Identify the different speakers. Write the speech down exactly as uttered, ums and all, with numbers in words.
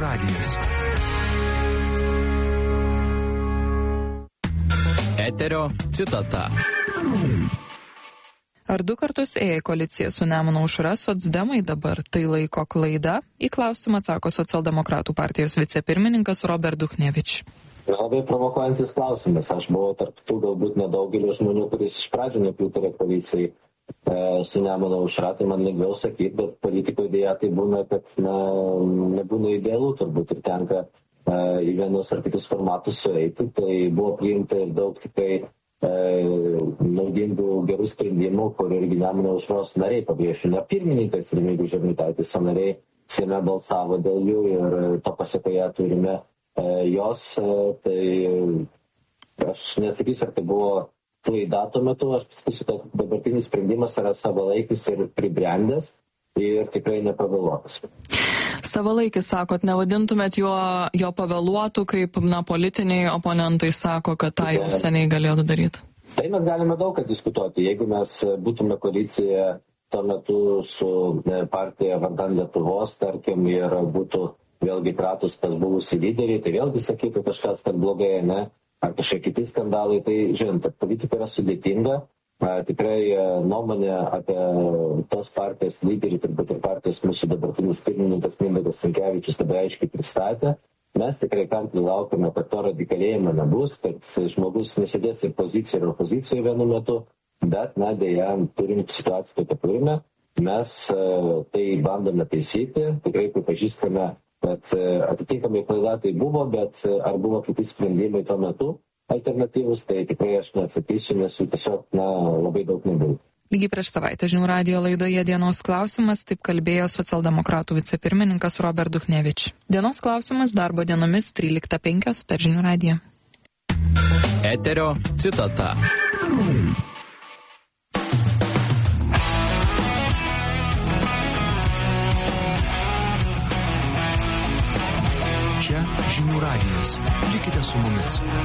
Speaker 1: radijas.
Speaker 2: Eterio citata.
Speaker 3: Ar du kartus ėjo koalicija su Nemuno aušra socdemai dabar tai laiko klaida? Į klausimą atsako socialdemokratų partijos vicepirmininkas Robert Duchnevič.
Speaker 4: Labai provokuojantis klausimas. Aš buvau tarp tų galbūt nedaugelio žmonių, kuris iš pradžių nepritarė koalicijai e, su Nemuno aušra, tai man lengviau sakyti, bet politikoje dėja tai būna, kad na, nebūna idealų turbūt ir tenka e, į vienus ar kitus formatus sueiti. Tai buvo priimta ir daug tikrai naudingų gerų sprendimų, kur irgi Nemuno aušros nariai paviešino pirmininkas Remigijus Žemaitaitis, o nariai Seime balsavo dėl jų ir to pasekoje turime e, jos. E, tai aš neatsakysiu, ar tai buvo klaida tuo metu, aš pasakysiu, kad dabartinis sprendimas yra savalaikis ir pribrendęs ir tikrai nepavėluotas.
Speaker 3: Savalaikis, sakot, nevadintumėt jo, jo pavėluotų, kaip na, politiniai oponentai sako, kad tą jau seniai galėjo daryti?
Speaker 4: Tai mes galime daug ką diskutuoti. Jeigu mes būtume koalicijoje tuo metu su partija vardan Lietuvos, tarkim, ir būtų vėlgi kratus pas buvusį lyderį, tai vėlgi sakytų kažkas, kad blogai, ne, ar kažkokie kiti skandalai, tai žinot, politika yra sudėtinga. Tikrai nuomonė apie tos partijos lyderį, turbūt ir partijos mūsų dabartinis pirmininkas Mindaugas Sinkevičius labai aiškiai pristatė. Mes tikrai kantriai laukiame, kad to radikalėjimo nebus, kad žmogus nesėdės ir pozicijoje, ir opozicijoje vienu metu, bet, na, dėja, turim situaciją, kokią turime. Mes tai bandome taisyti, tikrai pripažįstame, kad atitinkamai klaida tai buvo, bet ar buvo kiti sprendimai tuo metu alternatyvus, tai tikrai aš neatsakysiu, nes jų tiesiog, na, labai daug nebuvo.
Speaker 3: Lygiai prieš savaitę Žinių radijo laidoje Dienos klausimas, taip kalbėjo socialdemokratų vicepirmininkas Robert Duchnevič. Dienos klausimas darbo dienomis tryliktą penkios per Žinių radiją.
Speaker 2: Eterio citata.
Speaker 1: Čia Žinių radijas. Likite su mumis.